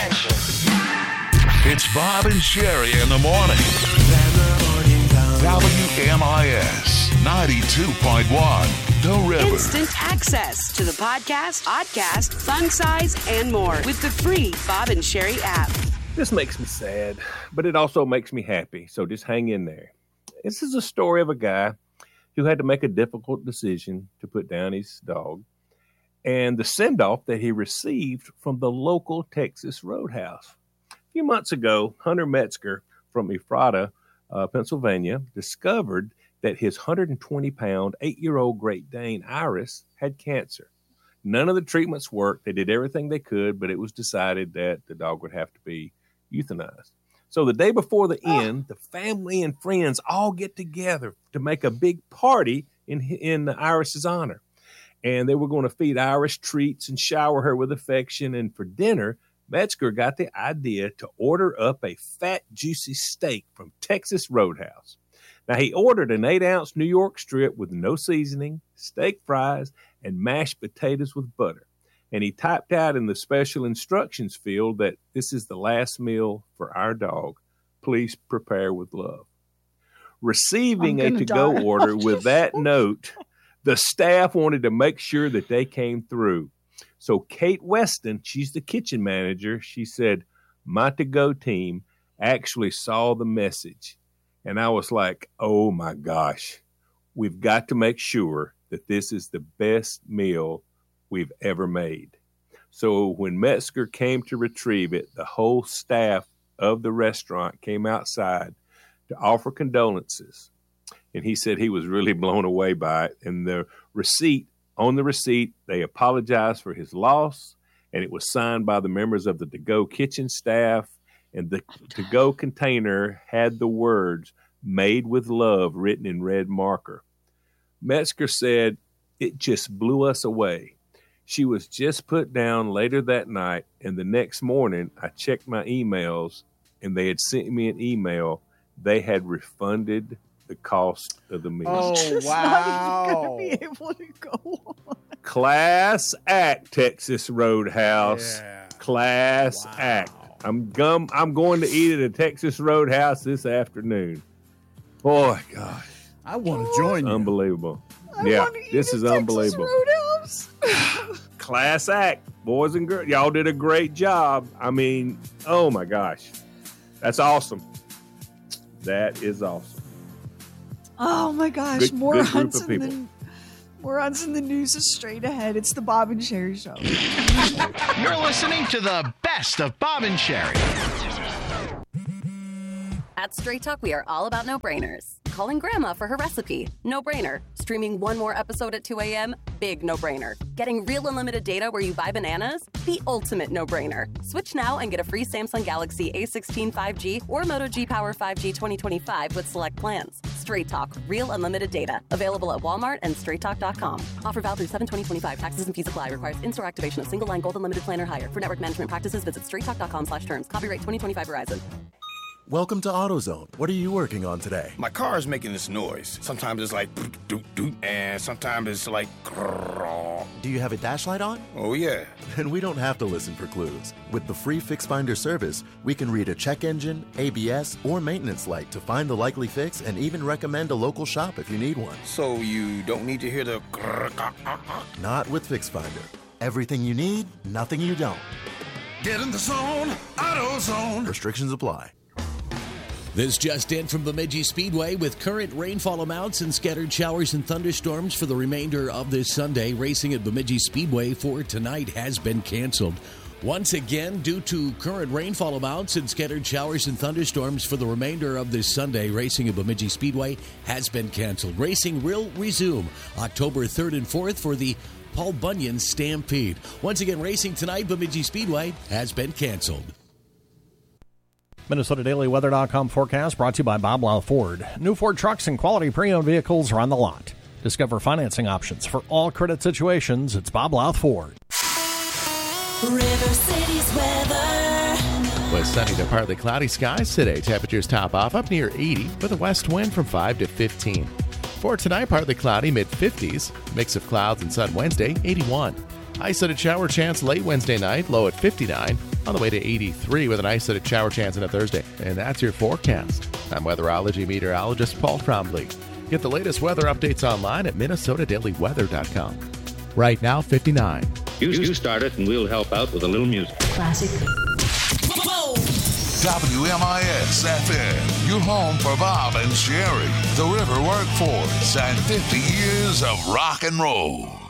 attention. It's Bob and Sherry in the morning. WMIS 92.1, The River. Instant access to the podcast, podcast, fun size, and more with the free Bob and Sherry app. This makes me sad, but it also makes me happy, so just hang in there. This is a story of a guy who had to make a difficult decision to put down his dog, and the send-off that he received from the local Texas Roadhouse. A few months ago, Hunter Metzger from Ephrata, Pennsylvania, discovered that his 120-pound, 8-year-old Great Dane, Iris, had cancer. None of the treatments worked. They did everything they could, but it was decided that the dog would have to be euthanized. So the day before the end, the family and friends all get together to make a big party in Iris's honor. And they were going to feed Iris treats and shower her with affection. And for dinner, Metzger got the idea to order up a fat, juicy steak from Texas Roadhouse. Now, he ordered an 8-ounce New York strip with no seasoning, steak fries, and mashed potatoes with butter. And he typed out in the special instructions field that this is the last meal for our dog. Please prepare with love. Receiving a to-go order with that note, the staff wanted to make sure that they came through. So Kate Weston, she's the kitchen manager, she said, my to-go team actually saw the message. And I was like, oh my gosh, we've got to make sure that this is the best meal we've ever made. So when Metzger came to retrieve it, the whole staff of the restaurant came outside to offer condolences. And he said he was really blown away by it. And on the receipt, they apologized for his loss, and it was signed by the members of the to-go kitchen staff. And the to-go container had the words, "Made with love," written in red marker. Metzger said, it just blew us away. She was just put down later that night, and the next morning I checked my emails, and they had sent me an email. They had refunded the cost of the meal. Oh, wow. Not even gonna be able to go on. Class act, Texas Roadhouse. Yeah. Class act. I'm going to eat at a Texas Roadhouse this afternoon. Boy, gosh. I want to join you. Unbelievable. This is unbelievable. Class act, boys and girls. Y'all did a great job. I mean, oh my gosh. That's awesome. That is awesome. Oh my gosh. Good more group hunts of in people. more hunts in the news is straight ahead. It's the Bob and Sherry Show. You're listening to the best of Bob and Sherry. At Straight Talk, we are all about no-brainers. Calling Grandma for her recipe, no-brainer. Streaming one more episode at 2 a.m., big no-brainer. Getting real unlimited data where you buy bananas, the ultimate no-brainer. Switch now and get a free Samsung Galaxy A16 5G or Moto G Power 5G 2025 with select plans. Straight Talk, real unlimited data. Available at Walmart and straighttalk.com. Offer valid through 7/20/25. Taxes and fees apply. Requires in-store activation of single line gold unlimited plan or higher. For network management practices, visit straighttalk.com/terms. Copyright 2025 Verizon. Welcome to AutoZone. What are you working on today? My car is making this noise. Sometimes it's like doot doot, and sometimes it's like grrr. Do you have a dash light on? Oh yeah. Then we don't have to listen for clues. With the free Fix Finder service, we can read a check engine, ABS, or maintenance light to find the likely fix and even recommend a local shop if you need one. So you don't need to hear the grrr. Not with Fix Finder. Everything you need, nothing you don't. Get in the zone, AutoZone. Restrictions apply. This just in from Bemidji Speedway with current rainfall amounts and scattered showers and thunderstorms for the remainder of this Sunday. Racing at Bemidji Speedway for tonight has been canceled. Once again, due to current rainfall amounts and scattered showers and thunderstorms for the remainder of this Sunday, racing at Bemidji Speedway has been canceled. Racing will resume October 3rd and 4th for the Paul Bunyan Stampede. Once again, racing tonight, Bemidji Speedway has been canceled. MinnesotaDailyWeather.com forecast brought to you by Bob Lau Ford. New Ford trucks and quality pre-owned vehicles are on the lot. Discover financing options for all credit situations. It's Bob Lau Ford. River City's weather. With sunny to partly cloudy skies today. Temperatures top off up near 80 with a west wind from 5 to 15. For tonight, partly cloudy, mid-50s. Mix of clouds and sun Wednesday, 81. Isolated shower chance late Wednesday night, low at 59. on the way to 83 with an isolated shower chance on a Thursday. And that's your forecast. I'm weatherology meteorologist Paul Trombley. Get the latest weather updates online at minnesotadailyweather.com. Right now, 59. You start it and we'll help out with a little music. Classic. WMIS FM, your home for Bob and Sherry, the River Workforce, and 50 years of rock and roll.